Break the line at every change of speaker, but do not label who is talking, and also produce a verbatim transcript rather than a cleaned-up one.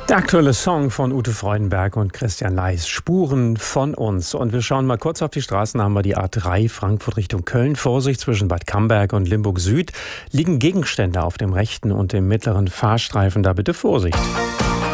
Der aktuelle Song von Ute Freudenberg und Christian Leis, Spuren von uns. Und wir schauen mal kurz auf die Straßen. Da haben wir die A drei Frankfurt Richtung Köln. Vorsicht, zwischen Bad Camberg und Limburg Süd liegen Gegenstände auf dem rechten und dem mittleren Fahrstreifen. Da bitte Vorsicht.